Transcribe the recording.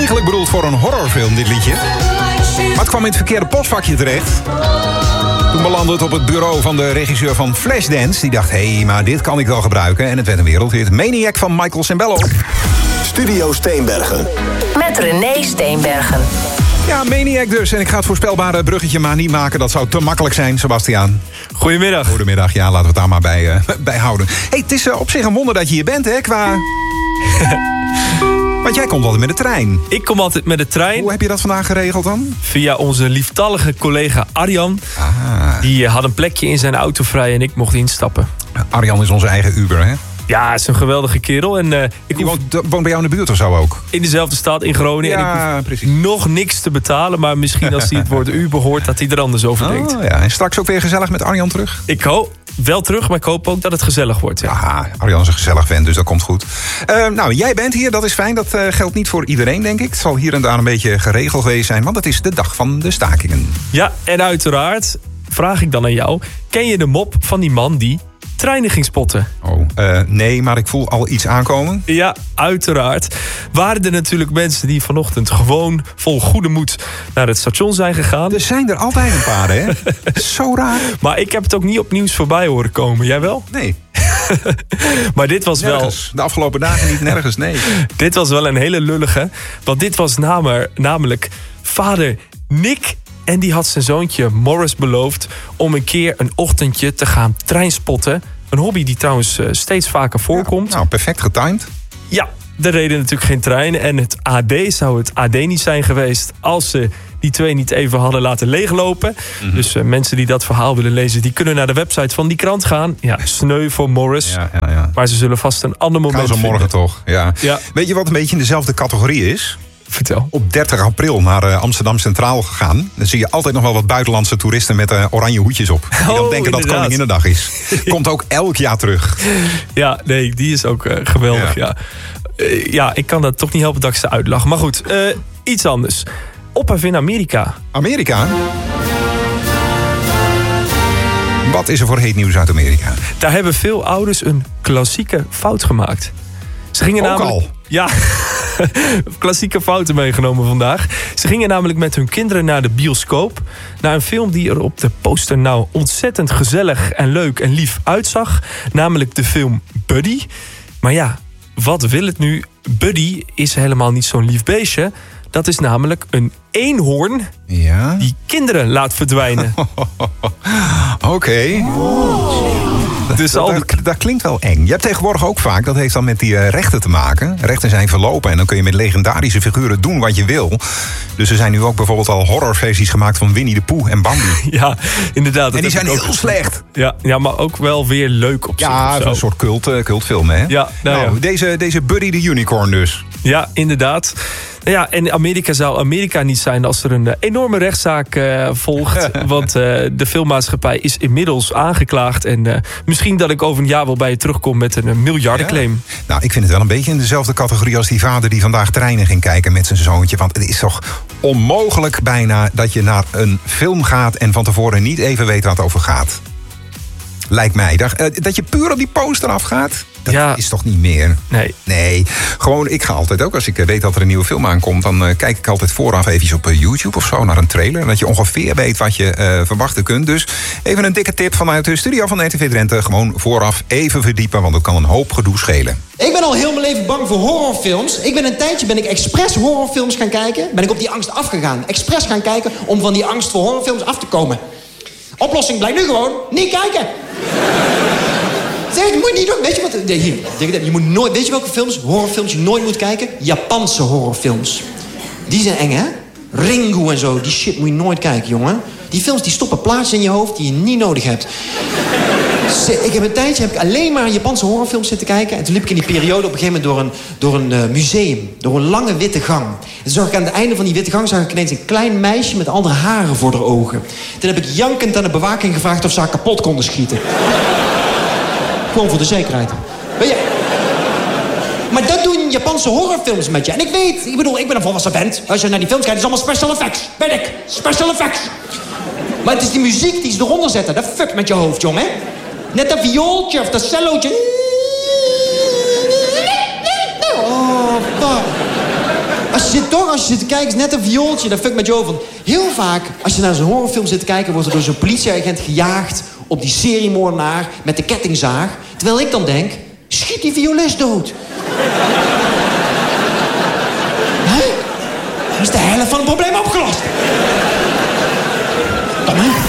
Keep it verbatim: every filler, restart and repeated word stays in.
eigenlijk bedoeld voor een horrorfilm, dit liedje. Maar het kwam in het verkeerde postvakje terecht. Toen belandde het op het bureau van de regisseur van Flashdance. Die dacht, hé, hey, maar dit kan ik wel gebruiken. En het werd een wereldhit. Maniac van Michael Sembello. Studio Steenbergen. Met René Steenbergen. Ja, Maniac dus. En ik ga het voorspelbare bruggetje maar niet maken. Dat zou te makkelijk zijn, Sebastiaan. Goedemiddag. Goedemiddag, ja, laten we het daar maar bij, uh, bij houden. Hey, het is uh, op zich een wonder dat je hier bent, hè, qua... Want jij komt altijd met de trein. Ik kom altijd met de trein. Hoe heb je dat vandaag geregeld dan? Via onze lieftallige collega Arjan. Ah. Die uh, had een plekje in zijn auto vrij en ik mocht instappen. Arjan is onze eigen Uber, hè? Ja, is een geweldige kerel. En, uh, ik Die hoef... woont, woont bij jou in de buurt of zo ook? In dezelfde stad, in Groningen. Ja, en ik precies. nog niks te betalen. Maar misschien als hij het woord Uber hoort, dat hij er anders over denkt. Oh, ja. En straks ook weer gezellig met Arjan terug? Ik hoop wel terug, maar ik hoop ook dat het gezellig wordt. Ja. Aha, Arjan is een gezellig vent, dus dat komt goed. Uh, nou, jij bent hier, dat is fijn. Dat uh, geldt niet voor iedereen, denk ik. Het zal hier en daar een beetje geregeld geweest zijn. Want het is de dag van de stakingen. Ja, en uiteraard vraag ik dan aan jou. Ken je de mop van die man die treinen ging spotten? Oh, uh, nee, maar ik voel al iets aankomen. Ja, uiteraard. Waren er natuurlijk mensen die vanochtend gewoon vol goede moed naar het station zijn gegaan. Er zijn er altijd een paar, hè? Zo raar. Maar ik heb het ook niet op nieuws voorbij horen komen. Jij wel? Nee. Maar dit was nergens. wel... De afgelopen dagen niet nergens, nee. Dit was wel een hele lullige. Want dit was namer, namelijk vader Nick. En die had zijn zoontje Morris beloofd om een keer een ochtendje te gaan treinspotten. Een hobby die trouwens uh, steeds vaker voorkomt. Ja, nou, perfect getimed. Ja, er reden natuurlijk geen treinen. En het A D zou het A D niet zijn geweest als ze die twee niet even hadden laten leeglopen. Mm-hmm. Dus uh, mensen die dat verhaal willen lezen, die kunnen naar de website van die krant gaan. Ja, sneu voor Morris. Ja, ja, ja. Maar ze zullen vast een ander moment vinden. Gaan ze morgen toch, ja. ja. Weet je wat een beetje in dezelfde categorie is? Vertel. Op dertig april naar uh, Amsterdam Centraal gegaan. Dan zie je altijd nog wel wat buitenlandse toeristen met uh, oranje hoedjes op. Die dan oh, denken dat het Koninginnedag is. Komt ook elk jaar terug. Ja, nee, die is ook uh, geweldig, ja. Ja. Uh, ja, ik kan dat toch niet helpen dat ik ze uitlach. Maar goed, uh, iets anders. Ophef in Amerika. Amerika? Wat is er voor heet nieuws uit Amerika? Daar hebben veel ouders een klassieke fout gemaakt. Ze gingen ook namelijk... al? Ja, klassieke fouten meegenomen vandaag. Ze gingen namelijk met hun kinderen naar de bioscoop. Naar een film die er op de poster nou ontzettend gezellig en leuk en lief uitzag. Namelijk de film Buddy. Maar ja, wat wil het nu? Buddy is helemaal niet zo'n lief beestje. Dat is namelijk een eenhoorn ja? die kinderen laat verdwijnen. Oké. Okay. Dus dat, dat, dat klinkt wel eng. Je hebt tegenwoordig ook vaak, dat heeft dan met die uh, rechten te maken. Rechten zijn verlopen en dan kun je met legendarische figuren doen wat je wil. Dus er zijn nu ook bijvoorbeeld al horrorversies gemaakt van Winnie de Pooh en Bambi. Ja, inderdaad. En die zijn heel slecht. Ja, ja, maar ook wel weer leuk op zich. Ja, een soort cult, uh, cultfilm, hè? Ja, nou, nou ja. Deze, deze Buddy the Unicorn dus. Ja, inderdaad. Ja, en Amerika zou Amerika niet zijn als er een uh, enorme rechtszaak uh, volgt. Want uh, de filmmaatschappij is inmiddels aangeklaagd. En uh, misschien dat ik over een jaar wel bij je terugkom met een uh, miljardenclaim. Ja. Nou, ik vind het wel een beetje in dezelfde categorie als die vader die vandaag treinen ging kijken met zijn zoontje. Want het is toch onmogelijk bijna dat je naar een film gaat en van tevoren niet even weet waar het over gaat. Lijkt mij. Dat, uh, dat je puur op die poster afgaat. Dat ja. is toch niet meer? Nee. Nee. Gewoon, ik ga altijd ook, als ik weet dat er een nieuwe film aankomt, dan uh, kijk ik altijd vooraf even op uh, YouTube of zo naar een trailer. Dat je ongeveer weet wat je uh, verwachten kunt. Dus even een dikke tip vanuit de studio van R T V Drenthe. Gewoon vooraf even verdiepen, want het kan een hoop gedoe schelen. Ik ben al heel mijn leven bang voor horrorfilms. Ik ben een tijdje ben ik expres horrorfilms gaan kijken. Ben ik op die angst afgegaan. Expres gaan kijken om van die angst voor horrorfilms af te komen. Oplossing blijkt nu gewoon niet kijken. Zeg, dat moet je niet doen. Weet je wat? Hier, je moet nooit, weet je welke films, horrorfilms je nooit moet kijken? Japanse horrorfilms. Die zijn eng, hè? Ringu en zo, die shit moet je nooit kijken, jongen. Die films die stoppen plaatsen in je hoofd die je niet nodig hebt. Ik heb een tijdje heb ik alleen maar Japanse horrorfilms zitten kijken. En toen liep ik in die periode op een gegeven moment door een, door een uh, museum. Door een lange witte gang. En toen zag ik aan het einde van die witte gang zag ik ineens een klein meisje met andere haren voor haar ogen. Toen heb ik jankend aan de bewaking gevraagd of ze haar kapot konden schieten. Gewoon voor de zekerheid. Weet je? Maar dat doen Japanse horrorfilms met je. En ik weet, ik bedoel, ik ben een volwassen vent. Als je naar die films kijkt, is allemaal special effects. Weet ik, special effects. Maar het is die muziek die ze eronder zetten. Dat fuckt met je hoofd, jongen. Net dat viooltje of dat cellootje. Oh, fuck. Als je zit toch, als je zit te kijken, is net een viooltje. Dat fuck met Joe van. Heel vaak, als je naar zo'n horrorfilm zit te kijken, wordt er door zo'n politieagent gejaagd op die seriemoordenaar met de kettingzaag. Terwijl ik dan denk, schiet die violist dood. Hè? Dan is de helft van het probleem opgelost. Kom maar.